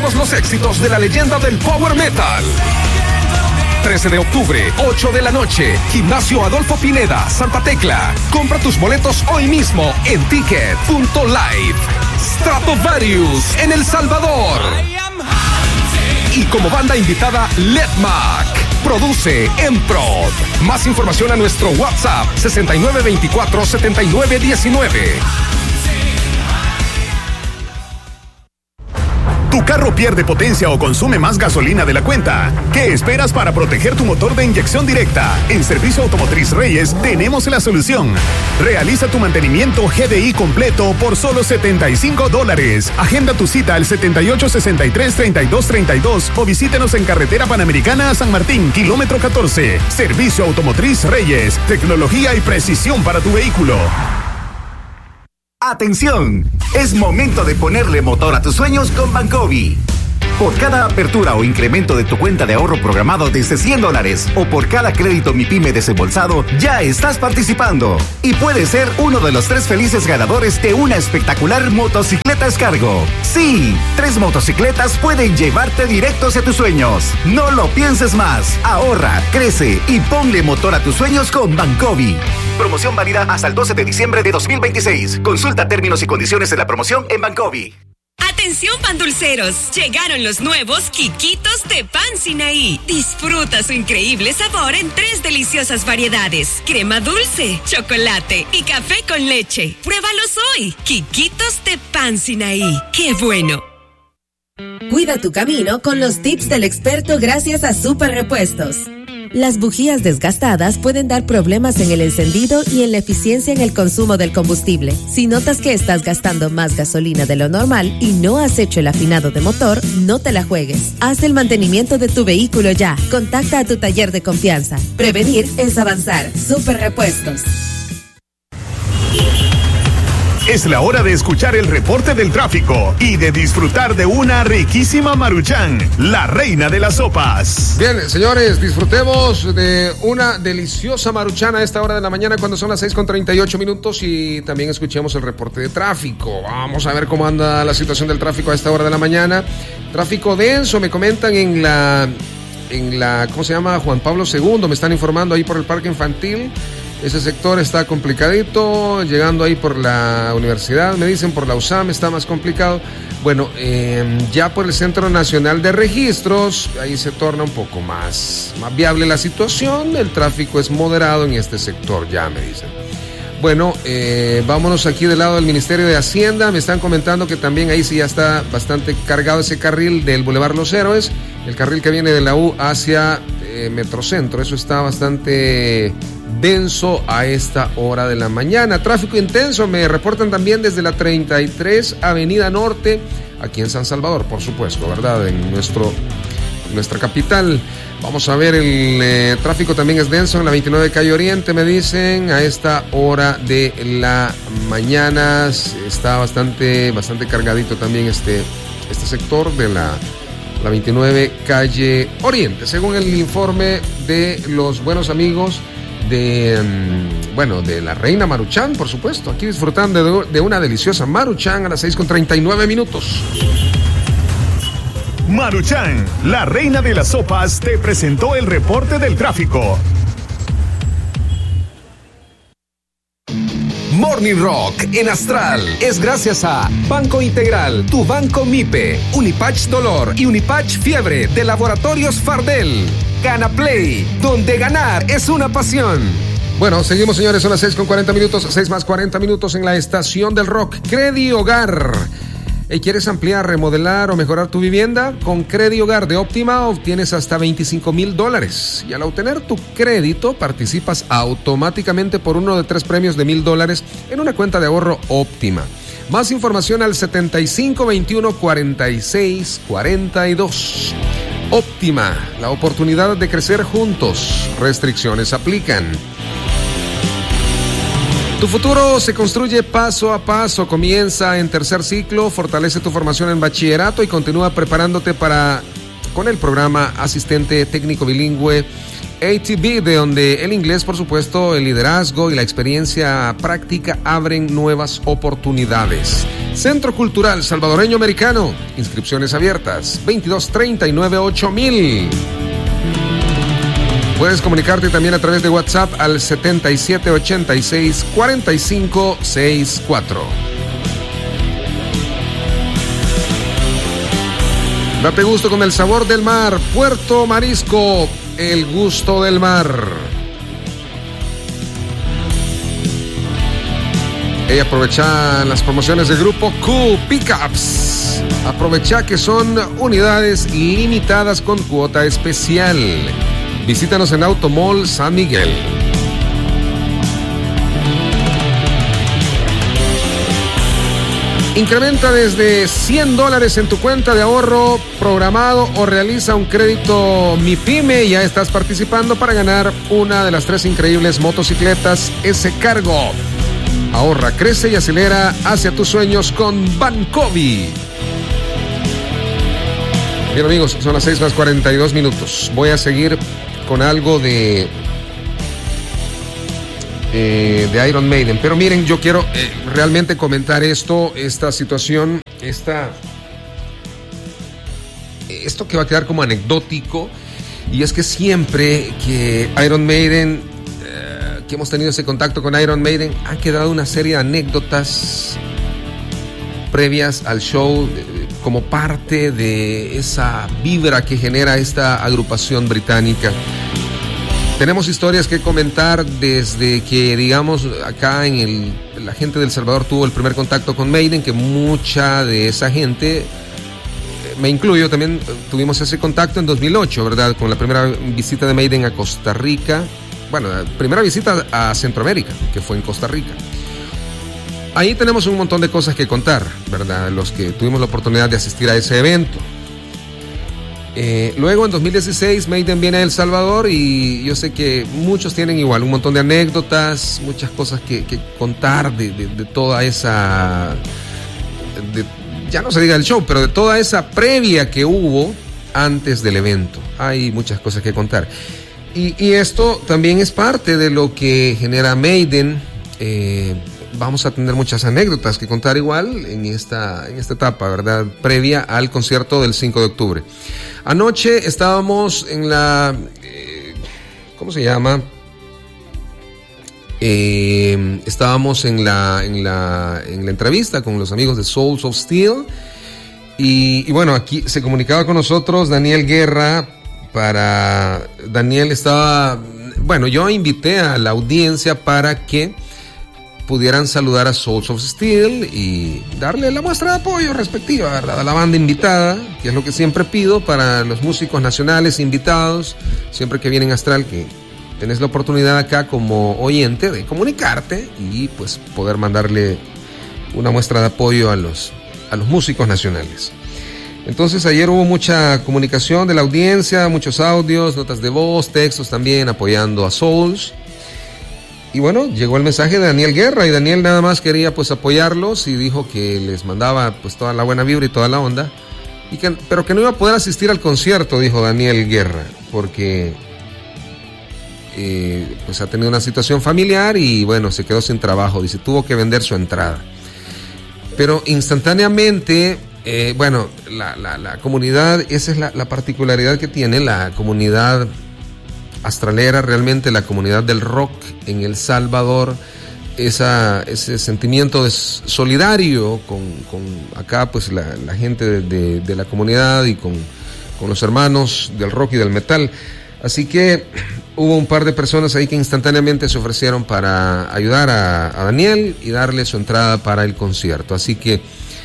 todos los éxitos de la leyenda del Power Metal. 13 de octubre, 8 de la noche, Gimnasio Pineda, Santa Tecla. Compra tus boletos hoy mismo en ticket.live. Stratovarius en El Salvador. Y como banda invitada, Letmac. Produce Emprod. Más información a nuestro WhatsApp 6924-7919. ¿Tu carro pierde potencia o consume más gasolina de la cuenta? ¿Qué esperas para proteger tu motor de inyección directa? En Servicio Automotriz Reyes tenemos la solución. Realiza tu mantenimiento GDI completo por solo $75. Agenda tu cita al 7863-3232 o visítenos en Carretera Panamericana a San Martín, kilómetro 14. Servicio Automotriz Reyes. Tecnología y precisión para tu vehículo. ¡Atención! Es momento de ponerle motor a tus sueños con Bancovi. Por cada apertura o incremento de tu cuenta de ahorro programado desde $100 o por cada crédito MIPYME desembolsado, ya estás participando. Y puedes ser uno de los 3 felices ganadores de una espectacular motocicleta Escargo. Sí, 3 motocicletas pueden llevarte directo hacia tus sueños. No lo pienses más. Ahorra, crece y ponle motor a tus sueños con Bancovi. Promoción válida hasta el 12 de diciembre de 2026. Consulta términos y condiciones de la promoción en Bancovi. ¡Atención, pandulceros! Llegaron los nuevos Quiquitos de Pan Sinaí. Disfruta su increíble sabor en 3 deliciosas variedades: crema dulce, chocolate y café con leche. ¡Pruébalos hoy! Quiquitos de Pan Sinaí. ¡Qué bueno! Cuida tu camino con los tips del experto gracias a Super Repuestos. Las bujías desgastadas pueden dar problemas en el encendido y en la eficiencia en el consumo del combustible. Si notas que estás gastando más gasolina de lo normal y no has hecho el afinado de motor, no te la juegues. Haz el mantenimiento de tu vehículo ya. Contacta a tu taller de confianza. Prevenir es avanzar. Super Repuestos. Es la hora de escuchar el reporte del tráfico y de disfrutar de una riquísima Maruchan, la reina de las sopas. Bien, señores, disfrutemos de una deliciosa Maruchan a esta hora de la mañana cuando son las 6:38 y también escuchemos el reporte de tráfico. Vamos a ver cómo anda la situación del tráfico a esta hora de la mañana. Tráfico denso, me comentan en la ¿cómo se llama? Juan Pablo II, me están informando ahí por el parque infantil. Ese sector está complicadito, llegando ahí por la universidad, me dicen por la USAM está más complicado. Bueno, ya por el Centro Nacional de Registros, ahí se torna un poco más viable la situación, el tráfico es moderado en este sector, ya me dicen. Bueno, vámonos aquí del lado del Ministerio de Hacienda, me están comentando que también ahí sí ya está bastante cargado ese carril del Boulevard Los Héroes, el carril que viene de la U hacia Metrocentro, eso está bastante denso a esta hora de la mañana. Tráfico intenso, me reportan también desde la 33 Avenida Norte, aquí en San Salvador, por supuesto, ¿verdad? En nuestra capital. Vamos a ver, el tráfico también es denso en la 29 Calle Oriente, me dicen, a esta hora de la mañana. Está bastante cargadito también este sector de la 29 Calle Oriente, según el informe de los buenos amigos de la reina Maruchan, por supuesto, aquí disfrutando de una deliciosa Maruchan a las 6:39. Maruchan, la reina de las sopas, te presentó el reporte del tráfico. Morning Rock en Astral es gracias a Banco Integral, tu banco MIPE, Unipatch Dolor y Unipatch Fiebre de Laboratorios Fardel. Gana Play, donde ganar es una pasión. Bueno, seguimos, señores, son las 6:40, 6 más 40 minutos en la estación del rock. Credi Hogar. ¿Quieres ampliar, remodelar o mejorar tu vivienda? Con Credi Hogar de Óptima obtienes hasta $25,000 y al obtener tu crédito participas automáticamente por uno de 3 premios de $1,000 en una cuenta de ahorro Óptima. Más información al 7521-4642. Óptima, la oportunidad de crecer juntos. Restricciones aplican. Tu futuro se construye paso a paso. Comienza en tercer ciclo, fortalece tu formación en bachillerato y continúa preparándote con el programa Asistente Técnico Bilingüe ATB, de donde el inglés, por supuesto, el liderazgo y la experiencia práctica abren nuevas oportunidades. Centro Cultural Salvadoreño Americano. Inscripciones abiertas. 2239-8000. Puedes comunicarte también a través de WhatsApp al 7786-4564. Date gusto con el sabor del mar. Puerto Marisco, el gusto del mar. Y aprovecha las promociones del Grupo Q Pickups. Aprovecha que son unidades limitadas con cuota especial. Visítanos en Automall San Miguel. Incrementa desde $100 en tu cuenta de ahorro programado o realiza un crédito MIPYME. Ya estás participando para ganar una de las 3 increíbles motocicletas S-Cargo. Ahorra, crece y acelera hacia tus sueños con Bancovi. Bien, amigos, son las 6:42. Voy a seguir con algo de Iron Maiden, pero miren, yo quiero realmente comentar esta situación, esto que va a quedar como anecdótico, y es que siempre que Iron Maiden, que hemos tenido ese contacto con Iron Maiden, ha quedado una serie de anécdotas previas al show, como parte de esa vibra que genera esta agrupación británica. Tenemos historias que comentar desde que, digamos, acá la gente del Salvador tuvo el primer contacto con Maiden, que mucha de esa gente, me incluyo, también tuvimos ese contacto en 2008, ¿verdad? Con la primera visita de Maiden a Costa Rica. Bueno, la primera visita a Centroamérica, que fue en Costa Rica. Ahí tenemos un montón de cosas que contar, ¿verdad? Los que tuvimos la oportunidad de asistir a ese evento. Luego en 2016 Maiden viene a El Salvador y yo sé que muchos tienen igual un montón de anécdotas, muchas cosas que contar de toda esa, ya no se diga el show, pero de toda esa previa que hubo antes del evento. Hay muchas cosas que contar. Y esto también es parte de lo que genera Maiden. Vamos a tener muchas anécdotas que contar igual en esta etapa, ¿verdad? Previa al concierto del 5 de octubre. Anoche estábamos en la... ¿cómo se llama? Estábamos en la entrevista con los amigos de Souls of Steel. Y bueno, aquí se comunicaba con nosotros Daniel Guerra. Daniel estaba... Bueno, yo invité a la audiencia para que pudieran saludar a Souls of Steel y darle la muestra de apoyo respectiva, ¿verdad? A la banda invitada, que es lo que siempre pido para los músicos nacionales invitados, siempre que vienen a Astral, que tenés la oportunidad acá como oyente de comunicarte y pues poder mandarle una muestra de apoyo a los músicos nacionales. Entonces ayer hubo mucha comunicación de la audiencia, muchos audios, notas de voz, textos también apoyando a Souls. Y bueno, llegó el mensaje de Daniel Guerra y Daniel nada más quería pues apoyarlos y dijo que les mandaba pues toda la buena vibra y toda la onda, pero que no iba a poder asistir al concierto, dijo Daniel Guerra, porque pues ha tenido una situación familiar y bueno, se quedó sin trabajo, dice, tuvo que vender su entrada. Pero instantáneamente, bueno, la comunidad, esa es la particularidad que tiene la comunidad astralera, realmente la comunidad del rock en El Salvador, ese sentimiento de solidario con acá pues la gente de la comunidad y con los hermanos del rock y del metal. Así que hubo un par de personas ahí que instantáneamente se ofrecieron para ayudar a Daniel y darle su entrada para el concierto. Así que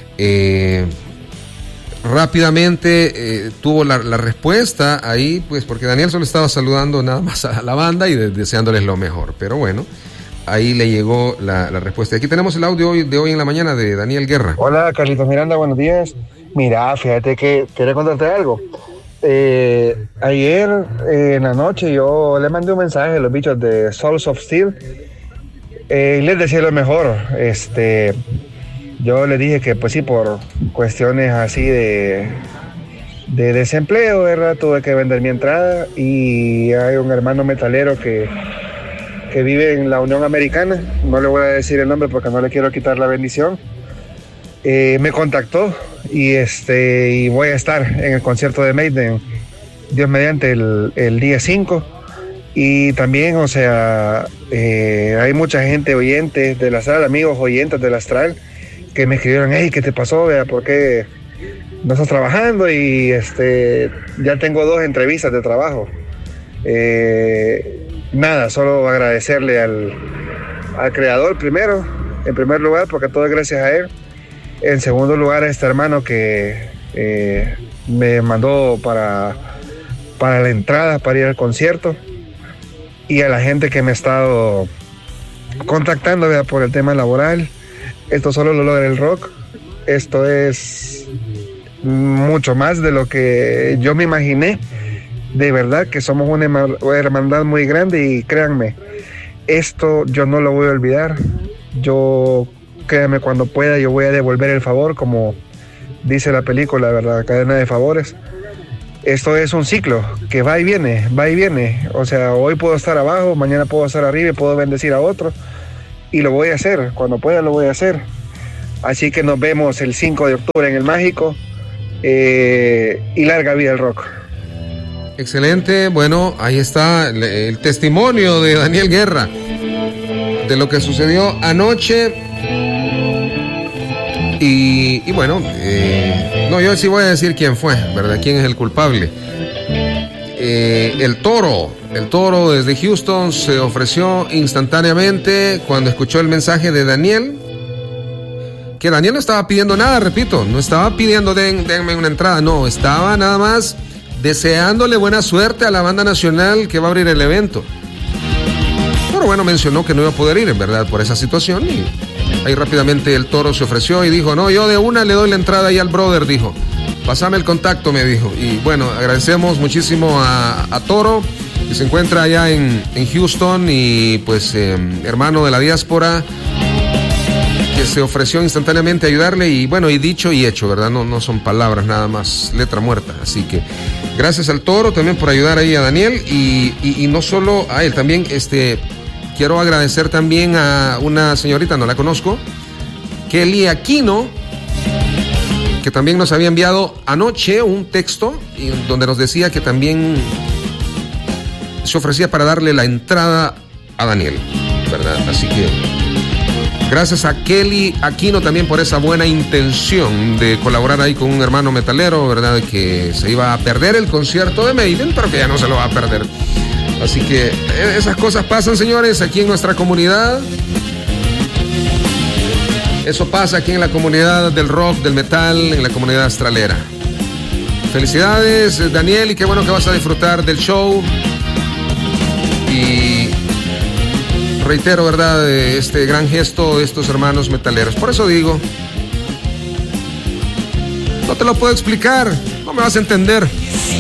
rápidamente tuvo la respuesta ahí, pues porque Daniel solo estaba saludando nada más a la banda y deseándoles lo mejor. Pero bueno, ahí le llegó la respuesta. Aquí tenemos el audio de hoy en la mañana de Daniel Guerra. Hola, Carlitos Miranda, buenos días. Mira, fíjate que quería contarte algo. Ayer en la noche yo le mandé un mensaje a los bichos de Souls of Steel y les decía lo mejor. Yo les dije que pues sí, por cuestiones así de desempleo, ¿verdad? Tuve que vender mi entrada y hay un hermano metalero que vive en la Unión Americana, no le voy a decir el nombre porque no le quiero quitar la bendición. me contactó y voy a estar en el concierto de Maiden, Dios mediante, el día 5. Y también, o sea, hay mucha gente oyente del Astral, amigos oyentes del Astral, que me escribieron: hey, ¿qué te pasó? Vea, ¿por qué no estás trabajando? Y ya tengo 2 entrevistas de trabajo. Nada, solo agradecerle al creador primero, en primer lugar, porque todo es gracias a él. En segundo lugar, a este hermano que me mandó para la entrada, para ir al concierto. Y a la gente que me ha estado contactando, ¿verdad?, por el tema laboral. Esto solo lo logra el rock. Esto es mucho más de lo que yo me imaginé. De verdad que somos una hermandad muy grande, y créanme, esto yo no lo voy a olvidar. Créanme, cuando pueda yo voy a devolver el favor, como dice la película, ¿verdad?, Cadena de Favores. Esto es un ciclo que va y viene, va y viene. O sea, hoy puedo estar abajo, mañana puedo estar arriba y puedo bendecir a otro. Y lo voy a hacer, cuando pueda lo voy a hacer. Así que nos vemos el 5 de octubre en el Mágico. Y larga vida el rock. Excelente, bueno, ahí está el testimonio de Daniel Guerra, de lo que sucedió anoche. Y bueno, no, yo sí voy a decir quién fue, ¿verdad? ¿Quién es el culpable? El Toro desde Houston se ofreció instantáneamente cuando escuchó el mensaje de Daniel, que Daniel no estaba pidiendo nada, repito, no estaba pidiendo denme una entrada, no, estaba nada más deseándole buena suerte a la banda nacional que va a abrir el evento. Pero bueno, mencionó que no iba a poder ir, en verdad, por esa situación, y ahí rápidamente el Toro se ofreció y dijo: no, yo de una le doy la entrada ahí al brother, dijo. Pásame el contacto, me dijo. Y bueno, agradecemos muchísimo a Toro, que se encuentra allá en Houston, y pues hermano de la diáspora, que se ofreció instantáneamente a ayudarle. Y bueno, y dicho y hecho, ¿verdad? No son palabras nada más, letra muerta. Así que gracias al Toro también por ayudar ahí a Daniel, y no solo a él, también quiero agradecer también a una señorita, no la conozco, Kelly Aquino, que también nos había enviado anoche un texto donde nos decía que también se ofrecía para darle la entrada a Daniel, ¿verdad? Así que gracias a Kelly Aquino también por esa buena intención de colaborar ahí con un hermano metalero, ¿verdad? Que se iba a perder el concierto de Maiden, pero que ya no se lo va a perder. Así que esas cosas pasan, señores, aquí en nuestra comunidad. Eso pasa aquí en la comunidad del rock, del metal, en la comunidad astralera. Felicidades, Daniel, y qué bueno que vas a disfrutar del show. Y reitero, ¿verdad?, este gran gesto de estos hermanos metaleros. Por eso digo, no te lo puedo explicar, no me vas a entender.